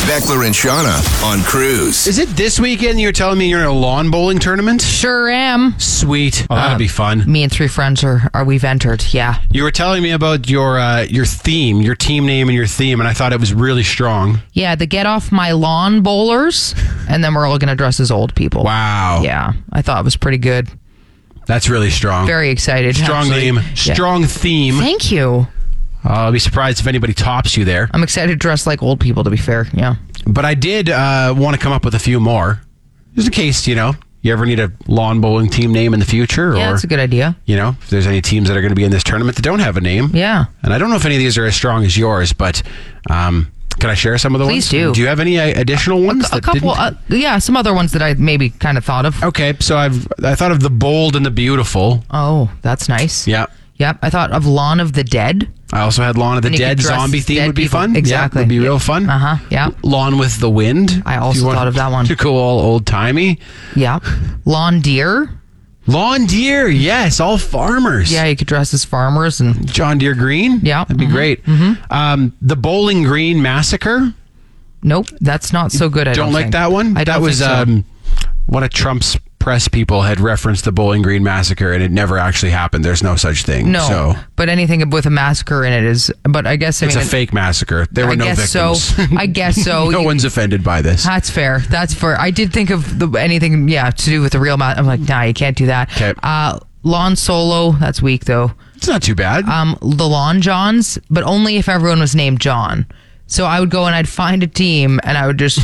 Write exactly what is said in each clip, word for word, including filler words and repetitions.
Beckler and Shauna on Cruise. Is it this weekend you're telling me you're in a lawn bowling tournament? Sure am. Sweet. Oh, that'll Uh, be fun. Me and three friends are, are we've entered. Yeah. You were telling me about your uh, your theme, your team name and your theme, and I thought it was really strong. Yeah, the Get Off My Lawn Bowlers, and then we're all going to dress as old people. Wow. Yeah, I thought it was pretty good. That's really strong. Very excited. Strong actually. name. Yeah. Strong theme. Thank you. Uh, I'll be surprised if anybody tops you there. I'm excited to dress like old people, to be fair. Yeah. But I did uh, want to come up with a few more. Just in case, you know, you ever need a lawn bowling team name in the future. Yeah, or, that's a good idea. You know, if there's any teams that are going to be in this tournament that don't have a name. Yeah. And I don't know if any of these are as strong as yours, but um, can I share some of the Please ones? do. Do you have any uh, additional ones? A that couple, didn't- uh, yeah, some other ones that I maybe kind of thought of. Okay, so I've I thought of the bold and the beautiful. Oh, that's nice. Yeah. Yep. I thought of Lawn of the Dead. I also had Lawn of the And you Dead could dress zombie as theme dead would be people. fun. Exactly. Yeah, would be real fun. Uh huh. Yeah. Lawn with the Wind. I If also you want thought of that one. To go all old timey. Yeah. Lawn Deer. Lawn Deer, yes, all farmers. Yeah, you could dress as farmers and John Deere Green. Yeah. That'd be Mhm. great. Um, the Bowling Green Massacre. nope, that's not so good. I don't, Don't like think. that one? I don't that was think so. um, one of Trump's press people had referenced the Bowling Green Massacre, and it never actually happened. There's no such thing. no, So but anything with a massacre in it is. But I guess I it's mean, a fake massacre. There were I no guess victims. so. I guess so. no You- one's offended by this. That's fair. That's fair. I did think of the, anything, yeah, to do with the real. Ma- I'm like, nah, you can't do that. 'Kay. Uh, Lawn Solo. That's weak though. It's not too bad. Um, the Lawn Johns, but only if everyone was named John. So I would go and I'd find a team and I would just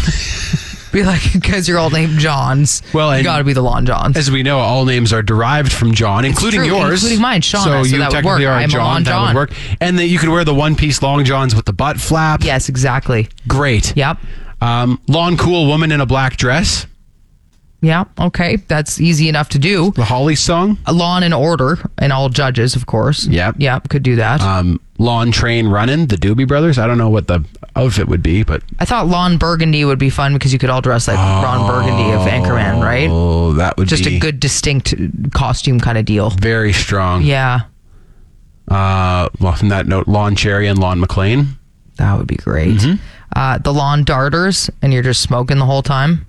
be like, because you're all named Johns. Well, you and- got to be the Lawn Johns. As we know, all names are derived from John, including true, yours, including mine, Shauna, so you that would technically work. are I'm a John. Lawn That John. would work. And that you could wear the one-piece long johns with the butt flap. Yes, exactly. Great. Yep. Um, lawn cool woman in a black dress. Yeah. Okay. That's easy enough to do. The Holly song. A Lawn and Order and all judges, of course. Yep. Yep. Could do that. Um, lawn train running. The Doobie Brothers. I don't know what the outfit would be, but I thought Lawn Burgundy would be fun because you could all dress like Ron Burgundy of Anchorman, right? oh, that would Just be a good, distinct costume kind of deal. very strong. Yeah. Uh, well, from that note, Lawn Cherry and Lawn McLean. That would be great. Mm-hmm. Uh, the Lawn Darters, and you're just smoking the whole time.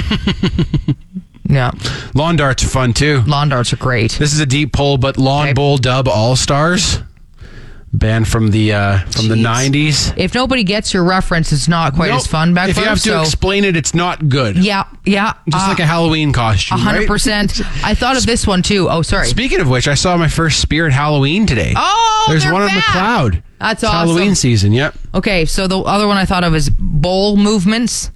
Yeah. Lawn darts are fun too. Lawn darts are great. This is a deep pull, but Lawn Okay. Bowl Dub All Stars, band from the uh, from the Jeez. nineties. If nobody gets your reference, it's not quite Nope. as fun back If you there, have to so explain it, it's not good. yeah, yeah. Just uh, like a Halloween costume, one hundred right? percent. I thought of this one too. Oh, sorry. Speaking of which, I saw my first Spirit Halloween today. Oh, there's they're one on back. McLeod. That's It's awesome. Halloween season. Yep. Okay, so the other one I thought of is bowl movements.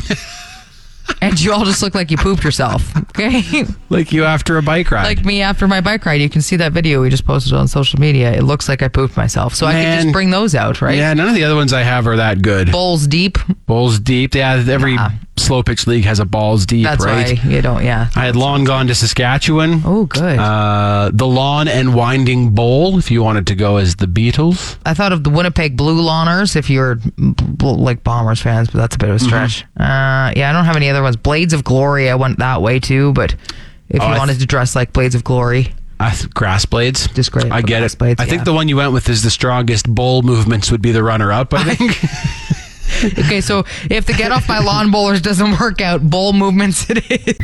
And you all just look like you pooped yourself. Okay? Like you after a bike ride. Like me after my bike ride. You can see that video we just posted on social media. It looks like I pooped myself. So I can Man. just bring those out, right? Yeah, none of the other ones I have are that good. Bowls deep. Bowls deep. Yeah, every Yeah. slow pitch league has a balls deep, That's right? why you don't, yeah. I had Lawn Gone to Saskatchewan. Oh, good. Uh, the Lawn and Winding Bowl, if you wanted to go as the Beatles. I thought of the Winnipeg Blue Lawners if you're b- b- like Bombers fans, but that's a bit of a stretch. Mm-hmm. Uh, yeah, I don't have any other ones. Blades of Glory, I went that way too, but if Oh, you I wanted th- to dress like Blades of Glory, I th- grass blades. Just great I for get grass it. blades, I think yeah. the one you went with is the strongest bowl movements would be the runner up, I think. okay, so if the Get Off My Lawn Bowlers doesn't work out, bowl movements it is.